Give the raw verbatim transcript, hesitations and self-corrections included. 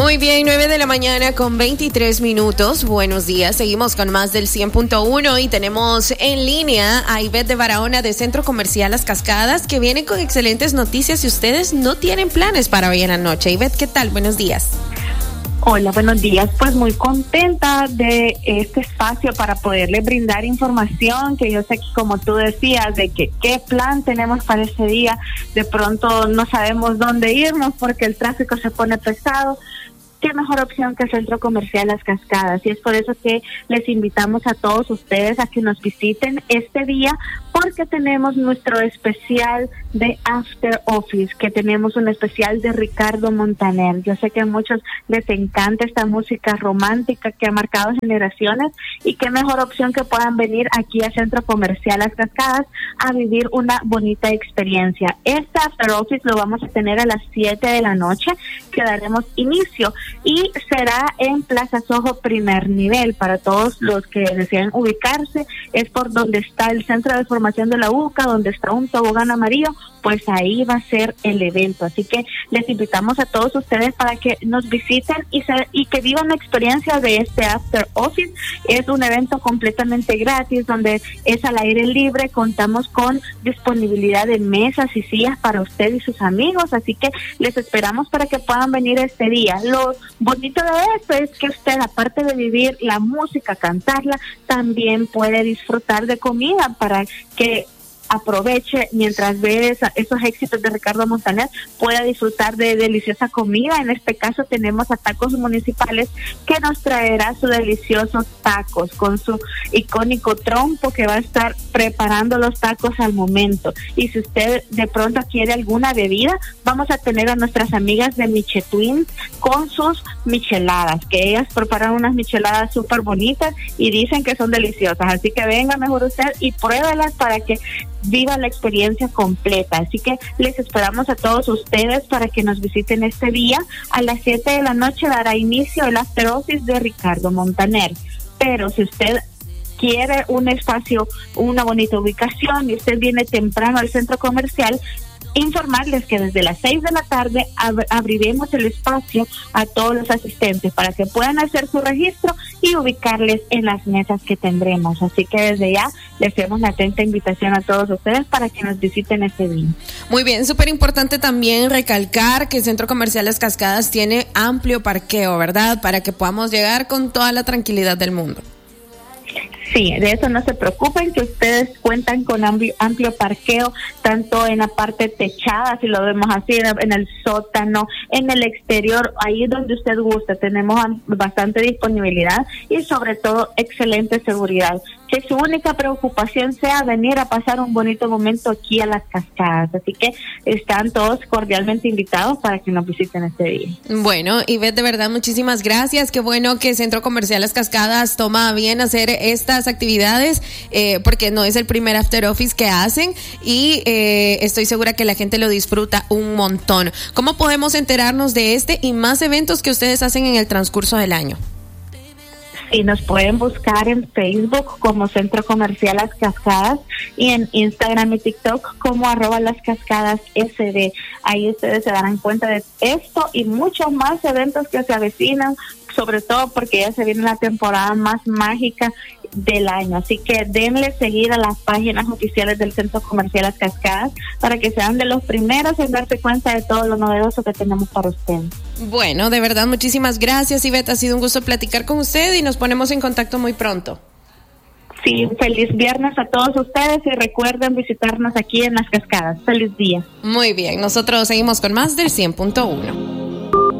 Muy bien, nueve de la mañana con veintitrés minutos. Buenos días, seguimos con más del cien punto uno y tenemos en línea a Ivette de Barahona de Centro Comercial Las Cascadas, que viene con excelentes noticias si ustedes no tienen planes para hoy en la noche. Ivette, ¿qué tal? Buenos días. Hola, buenos días. Pues muy contenta de este espacio para poderle brindar información, que yo sé que, como tú decías, de que qué plan tenemos para ese día. De pronto no sabemos dónde irnos porque el tráfico se pone pesado. Qué mejor opción que Centro Comercial Las Cascadas, y es por eso que les invitamos a todos ustedes a que nos visiten este día, porque tenemos nuestro especial de After Office, que tenemos un especial de Ricardo Montaner. Yo sé que a muchos les encanta esta música romántica que ha marcado generaciones, y qué mejor opción que puedan venir aquí a Centro Comercial Las Cascadas a vivir una bonita experiencia. Este After Office lo vamos a tener a las siete de la noche, que daremos inicio, y será en Plaza Soho primer nivel. Para todos los que deseen ubicarse, es por donde está el Centro de Formación de la U C A, donde está un tobogán amarillo, pues ahí va a ser el evento. Así que les invitamos a todos ustedes para que nos visiten y, se, y que vivan la experiencia de este After Office. Es un evento completamente gratis, donde es al aire libre. Contamos con disponibilidad de mesas y sillas para usted y sus amigos, así que les esperamos para que puedan venir este día. Lo bonito de esto es que usted, aparte de vivir la música, cantarla, también puede disfrutar de comida para que aproveche mientras ve esa, esos éxitos de Ricardo Montaner, pueda disfrutar de deliciosa comida. En este caso tenemos a Tacos Municipales, que nos traerá sus deliciosos tacos con su icónico trompo, que va a estar preparando los tacos al momento. Y si usted de pronto quiere alguna bebida, vamos a tener a nuestras amigas de Miche Twins con sus micheladas, que ellas preparan unas micheladas súper bonitas y dicen que son deliciosas. Así que venga mejor usted y pruébalas para que viva la experiencia completa. Así que les esperamos a todos ustedes para que nos visiten este día. A las siete de la noche dará inicio el After Office de Ricardo Montaner. Pero si usted quiere un espacio, una bonita ubicación, y usted viene temprano al centro comercial, informarles que desde las seis de la tarde ab- abriremos el espacio a todos los asistentes para que puedan hacer su registro y ubicarles en las mesas que tendremos. Así que desde ya les hacemos una atenta invitación a todos ustedes para que nos visiten este día. Muy bien, súper importante también recalcar que el Centro Comercial Las Cascadas tiene amplio parqueo, ¿verdad? Para que podamos llegar con toda la tranquilidad del mundo. Sí, de eso no se preocupen, que ustedes cuentan con amplio, amplio parqueo, tanto en la parte techada, si lo vemos así, en el, en el sótano, en el exterior, ahí donde usted guste. Tenemos bastante disponibilidad y sobre todo excelente seguridad. Que su única preocupación sea venir a pasar un bonito momento aquí a Las Cascadas. Así que están todos cordialmente invitados para que nos visiten este día. Bueno, Ivette, de verdad, muchísimas gracias. Qué bueno que Centro Comercial Las Cascadas toma bien hacer estas actividades, eh, porque no es el primer After Office que hacen, y eh, estoy segura que la gente lo disfruta un montón. ¿Cómo podemos enterarnos de este y más eventos que ustedes hacen en el transcurso del año? Sí, nos pueden buscar en Facebook como Centro Comercial Las Cascadas, y en Instagram y TikTok como arroba Las Cascadas S D. Ahí ustedes se darán cuenta de esto y muchos más eventos que se avecinan, sobre todo porque ya se viene la temporada más mágica del año. Así que denle seguir a las páginas oficiales del Centro Comercial Las Cascadas para que sean de los primeros en darse cuenta de todo lo novedoso que tenemos para ustedes. Bueno, de verdad, muchísimas gracias, Ivette. Ha sido un gusto platicar con usted y nos ponemos en contacto muy pronto. Sí, feliz viernes a todos ustedes y recuerden visitarnos aquí en Las Cascadas. Feliz día. Muy bien, nosotros seguimos con más del cien punto uno.